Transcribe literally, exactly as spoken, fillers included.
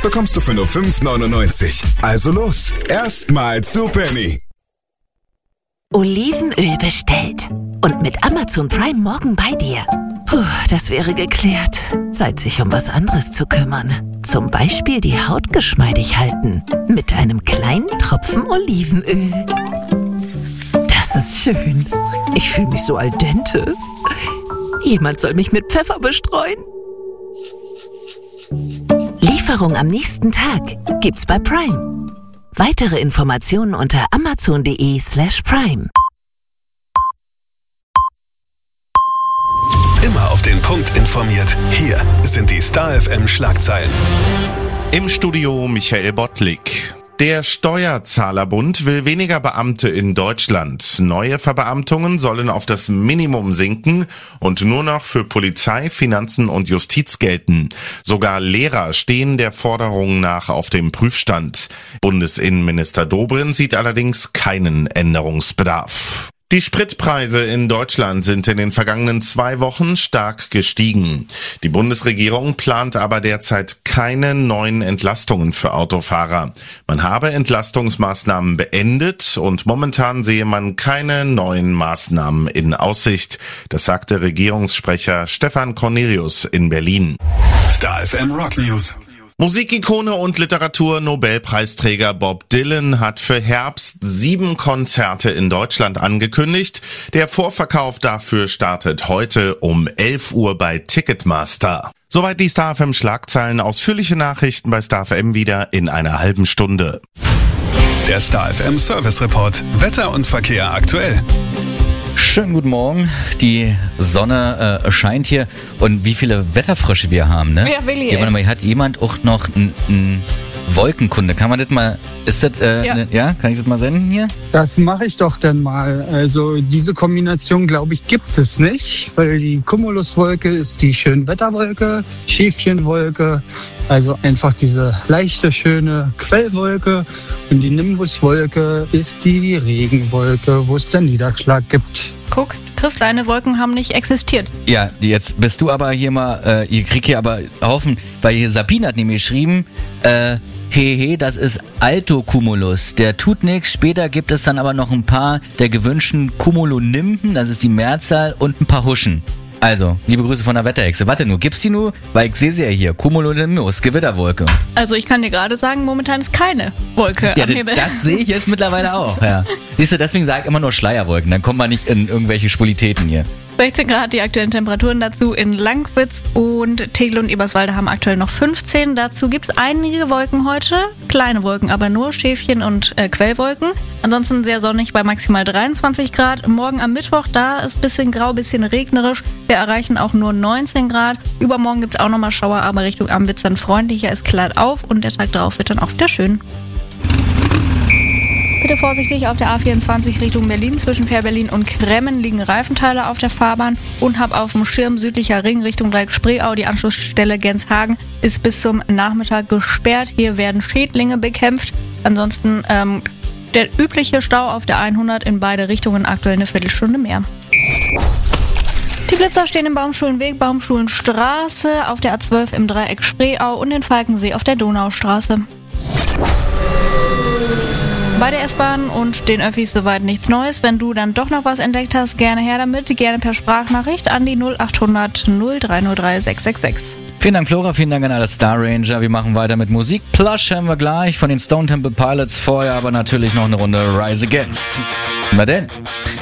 bekommst du für nur fünf neunundneunzig. Also los, erstmal zu Penny. Olivenöl bestellt. Und mit Amazon Prime morgen bei dir. Puh, das wäre geklärt. Zeit, sich um was anderes zu kümmern. Zum Beispiel die Haut geschmeidig halten. Mit einem kleinen Tropfen Olivenöl. Das ist schön. Ich fühle mich so al dente. Jemand soll mich mit Pfeffer bestreuen. Lieferung am nächsten Tag gibt's bei Prime. Weitere Informationen unter amazon.de slash prime. Immer auf den Punkt informiert. Hier sind die Star F M Schlagzeilen. Im Studio Michael Bottlik. Der Steuerzahlerbund will weniger Beamte in Deutschland. Neue Verbeamtungen sollen auf das Minimum sinken und nur noch für Polizei, Finanzen und Justiz gelten. Sogar Lehrer stehen der Forderung nach auf dem Prüfstand. Bundesinnenminister Dobrindt sieht allerdings keinen Änderungsbedarf. Die Spritpreise in Deutschland sind in den vergangenen zwei Wochen stark gestiegen. Die Bundesregierung plant aber derzeit keine neuen Entlastungen für Autofahrer. Man habe Entlastungsmaßnahmen beendet und momentan sehe man keine neuen Maßnahmen in Aussicht. Das sagte Regierungssprecher Stefan Cornelius in Berlin. Star F M Rock News. Musikikone und Literatur-Nobelpreisträger Bob Dylan hat für Herbst sieben Konzerte in Deutschland angekündigt. Der Vorverkauf dafür startet heute um elf Uhr bei Ticketmaster. Soweit die Star F M Schlagzeilen. Ausführliche Nachrichten bei Star F M wieder in einer halben Stunde. Der Star F M Service Report. Wetter und Verkehr aktuell. Schönen guten Morgen. Die Sonne äh, scheint hier. Und wie viele Wetterfrösche wir haben, ne? Ja, Willi. Ja, warte mal, hat jemand auch noch ein Wolkenkunde? Kann man das mal, ist das, äh, ja. Ne, ja? Kann ich das mal senden hier? Das mache ich doch dann mal. Also diese Kombination, glaube ich, gibt es nicht, weil die Cumuluswolke ist die Schönwetterwolke, Schäfchenwolke, also einfach diese leichte, schöne Quellwolke, und die Nimbuswolke ist die Regenwolke, wo es dann Niederschlag gibt. Guck, Christleine Wolken haben nicht existiert. Ja, jetzt bist du aber hier mal, äh, ihr kriegt hier aber Haufen, weil hier Sabine hat nämlich geschrieben, äh, hehe, das ist Altocumulus, der tut nichts. Später gibt es dann aber noch ein paar der gewünschten Cumulonimben, das ist die Mehrzahl, und ein paar Huschen. Also, liebe Grüße von der Wetterhexe. Warte nur, gibt's die nur? Weil ich sehe sie ja hier, Cumulonimbus, Gewitterwolke. Also ich kann dir gerade sagen, momentan ist keine Wolke Ja, am das, Himmel. das sehe ich jetzt mittlerweile auch, ja. Siehst du, deswegen sage ich immer nur Schleierwolken, dann kommt man nicht in irgendwelche Spolitäten hier. sechzehn Grad die aktuellen Temperaturen dazu in Langwitz, und Tegel und Eberswalde haben aktuell noch fünfzehn. Dazu gibt es einige Wolken heute, kleine Wolken, aber nur Schäfchen und äh, Quellwolken. Ansonsten sehr sonnig bei maximal dreiundzwanzig Grad. Morgen am Mittwoch, da ist ein bisschen grau, bisschen regnerisch. Wir erreichen auch nur neunzehn Grad. Übermorgen gibt es auch nochmal Schauer, aber Richtung Amwitz dann freundlicher, es klart auf und der Tag darauf wird dann auch wieder schön. Bitte vorsichtig auf der A vierundzwanzig Richtung Berlin. Zwischen Fährberlin und Kremmen liegen Reifenteile auf der Fahrbahn, und hab auf dem Schirm südlicher Ring Richtung Dreieck-Spreeau. Die Anschlussstelle Genshagen ist bis zum Nachmittag gesperrt. Hier werden Schädlinge bekämpft. Ansonsten ähm, der übliche Stau auf der hundert in beide Richtungen, aktuell eine Viertelstunde mehr. Die Blitzer stehen im Baumschulenweg, Baumschulenstraße, auf der A zwölf im Dreieck Spreeau und in Falkensee auf der Donaustraße. Bei der S-Bahn und den Öffis soweit nichts Neues. Wenn du dann doch noch was entdeckt hast, gerne her damit. Gerne per Sprachnachricht an die null acht hundert null drei null drei sechs sechs sechs. Vielen Dank, Flora, vielen Dank an alle Star Ranger. Wir machen weiter mit Musik. Plush haben wir gleich von den Stone Temple Pilots. Vorher aber natürlich noch eine Runde Rise Against. Na denn?